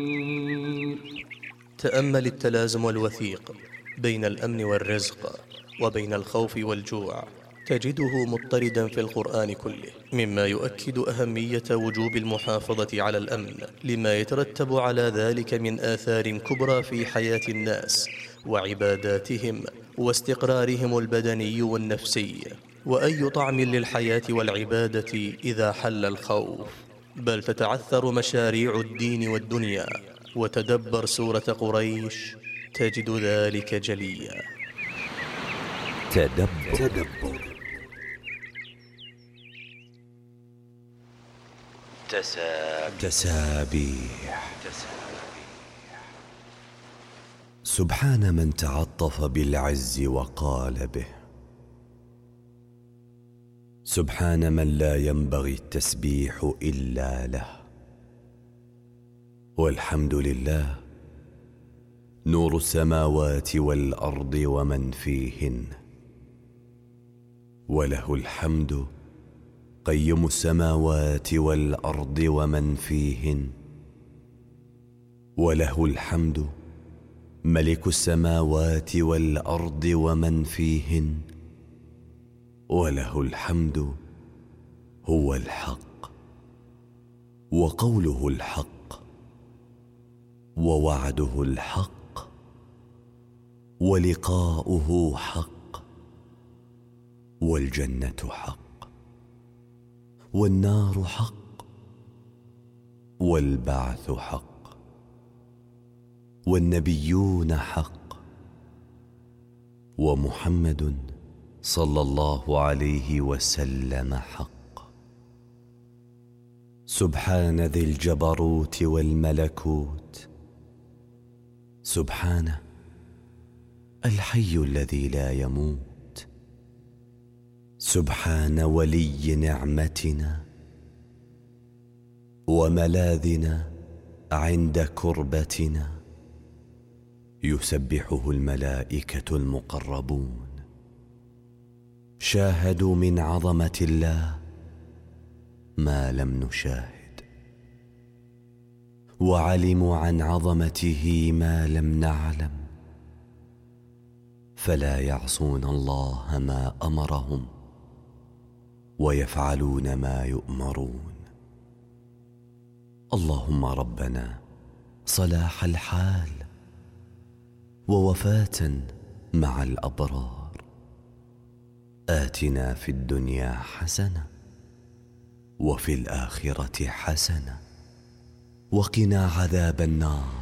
تأمل التلازم الوثيق بين الأمن والرزق وبين الخوف والجوع، تجده مضطردا في القرآن كله، مما يؤكد أهمية وجوب المحافظة على الأمن لما يترتب على ذلك من آثار كبرى في حياة الناس وعباداتهم واستقرارهم البدني والنفسي. وأي طعم للحياة والعبادة إذا حل الخوف؟ بل تتعثر مشاريع الدين والدنيا. وتدبر سورة قريش تجد ذلك جليا. تدبر. تسابيح. سبحان من تعطف بالعز وقال به، سبحان من لا ينبغي التسبيح إلا له، والحمد لله نور السماوات والأرض ومن فيهن، وله الحمد قيم السماوات والأرض ومن فيهن، وله الحمد ملك السماوات والأرض ومن فيهن، وله الحمد هو الحق، وقوله الحق، ووعده الحق، ولقاؤه حق، والجنة حق، والنار حق، والبعث حق، والنبيون حق، ومحمد صلى الله عليه وسلم حق. سبحان ذي الجبروت والملكوت، سبحانه الحي الذي لا يموت، سبحان ولي نعمتنا وملاذنا عند كربتنا، يسبحه الملائكة المقربون، شاهدوا من عظمة الله ما لم نشاهد، وعلموا عن عظمته ما لم نعلم، فلا يعصون الله ما أمرهم ويفعلون ما يؤمرون. اللهم ربنا صلاح الحال ووفاة مع الأبرار، آتنا في الدنيا حسنة وفي الآخرة حسنة وقنا عذاب النار.